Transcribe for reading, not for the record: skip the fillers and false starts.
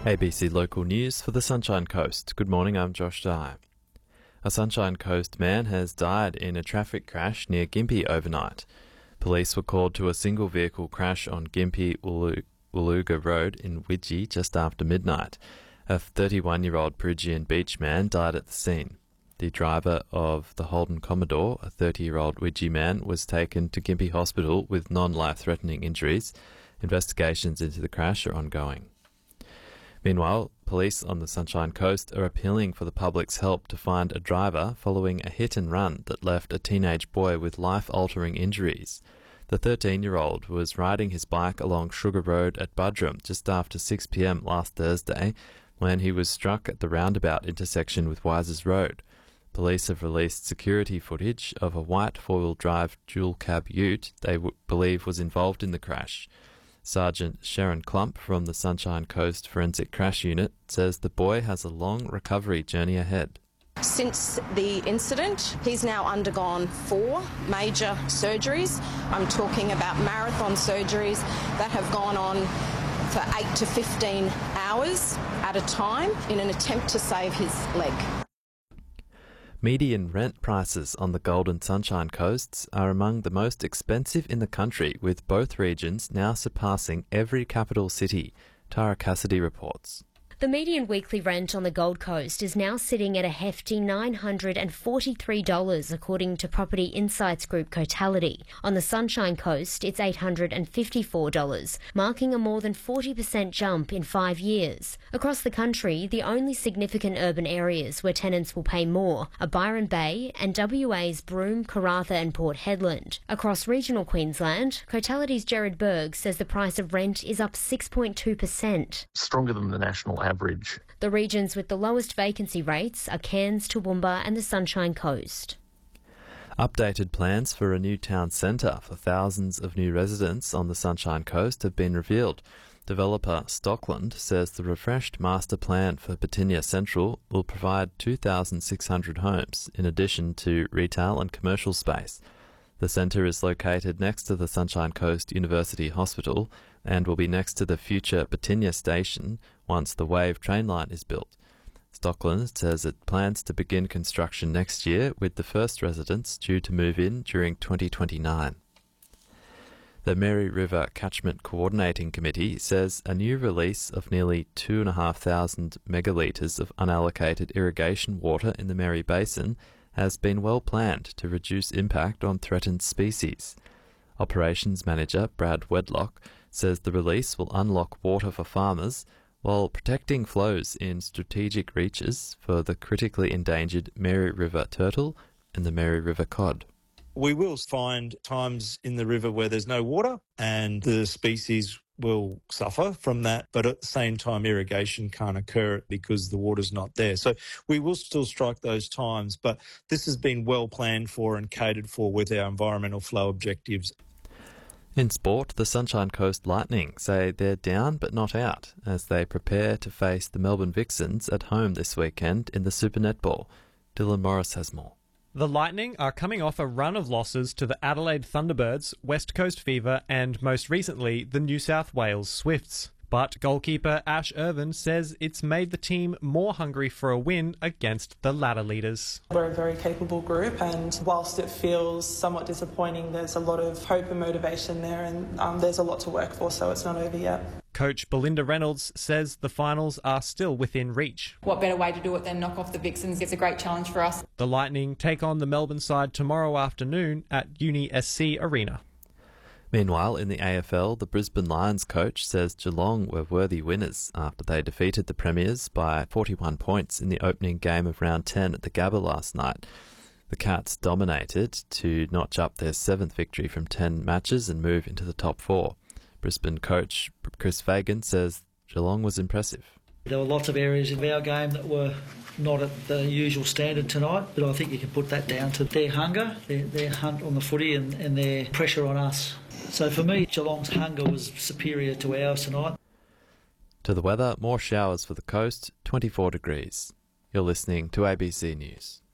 ABC Local News for the Sunshine Coast. Good morning, I'm Josh Dye. A Sunshine Coast man has died in a traffic crash near Gympie overnight. Police were called to a single vehicle crash on Gympie Woolooga Road in Widgie just after midnight. A 31-year-old Peregian Beach man died at the scene. The driver of the Holden Commodore, a 30-year-old Widgie man, was taken to Gympie Hospital with non-life-threatening injuries. Investigations into the crash are ongoing. Meanwhile, police on the Sunshine Coast are appealing for the public's help to find a driver following a hit-and-run that left a teenage boy with life-altering injuries. The 13-year-old was riding his bike along Sugar Road at Buderim just after 6 p.m. last Thursday when he was struck at the roundabout intersection with Wisers Road. Police have released security footage of a white four-wheel drive dual-cab ute they believe was involved in the crash. Sergeant Sharon Klump from the Sunshine Coast Forensic Crash Unit says the boy has a long recovery journey ahead. Since the incident, he's now undergone 4 major surgeries. I'm talking about marathon surgeries that have gone on for 8 to 15 hours at a time in an attempt to save his leg. Median rent prices on the Golden Sunshine Coasts are among the most expensive in the country, with both regions now surpassing every capital city, Tara Cassidy reports. The median weekly rent on the Gold Coast is now sitting at a hefty $943, according to Property Insights Group Cotality. On the Sunshine Coast, it's $854, marking a more than 40% jump in 5 years. Across the country, the only significant urban areas where tenants will pay more are Byron Bay and WA's Broome, Karratha and Port Hedland. Across regional Queensland, Cotality's Gerard Berg says the price of rent is up 6.2%. Stronger than the national average. The regions with the lowest vacancy rates are Cairns, Toowoomba and the Sunshine Coast. Updated plans for a new town centre for thousands of new residents on the Sunshine Coast have been revealed. Developer Stockland says the refreshed master plan for Batinia Central will provide 2,600 homes, in addition to retail and commercial space. The centre is located next to the Sunshine Coast University Hospital and will be next to the future Batinia station once the Wave train line is built. Stockland says it plans to begin construction next year, with the first residents due to move in during 2029. The Mary River Catchment Coordinating Committee says a new release of nearly 2,500 megalitres of unallocated irrigation water in the Mary Basin has been well planned to reduce impact on threatened species. Operations Manager Brad Wedlock says the release will unlock water for farmers while protecting flows in strategic reaches for the critically endangered Mary River turtle and the Mary River cod. We will find times in the river where there's no water and the species will suffer from that, but at the same time irrigation can't occur because the water's not there. So we will still strike those times, but this has been well planned for and catered for with our environmental flow objectives. In sport, the Sunshine Coast Lightning say they're down but not out as they prepare to face the Melbourne Vixens at home this weekend in the Super Netball. Dylan Morris has more. The Lightning are coming off a run of losses to the Adelaide Thunderbirds, West Coast Fever and, most recently, the New South Wales Swifts. But goalkeeper Ash Irvin says it's made the team more hungry for a win against the ladder leaders. We're a very capable group, and whilst it feels somewhat disappointing, there's a lot of hope and motivation there, and there's a lot to work for, so it's not over yet. Coach Belinda Reynolds says the finals are still within reach. What better way to do it than knock off the Vixens? It's a great challenge for us. The Lightning take on the Melbourne side tomorrow afternoon at Uni SC Arena. Meanwhile, in the AFL, the Brisbane Lions coach says Geelong were worthy winners after they defeated the Premiers by 41 points in the opening game of round 10 at the Gabba last night. The Cats dominated to notch up their 7th victory from 10 matches and move into the top 4. Brisbane coach Chris Fagan says Geelong was impressive. There were lots of areas of our game that were not at the usual standard tonight, but I think you can put that down to their hunger, their hunt on the footy and their pressure on us. So for me, Geelong's hunger was superior to ours tonight. To the weather, more showers for the coast, 24 degrees. You're listening to ABC News.